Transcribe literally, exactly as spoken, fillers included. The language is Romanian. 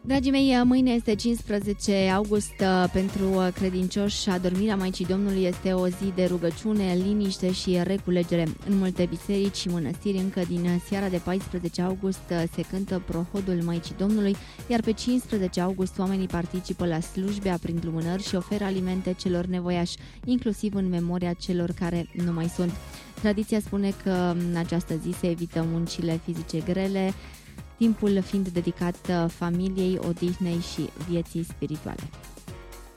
Dragii mei, mâine este cincisprezece august. Pentru credincioși, adormirea Maicii Domnului este o zi de rugăciune, liniște și reculegere. În multe biserici și mănăstiri, încă din seara de paisprezece august, se cântă prohodul Maicii Domnului, iar pe cincisprezece august oamenii participă la slujbe, aprind lumânări și oferă alimente celor nevoiași, inclusiv în memoria celor care nu mai sunt. Tradiția spune că în această zi se evită muncile fizice grele, timpul fiind dedicat familiei, odihnei și vieții spirituale.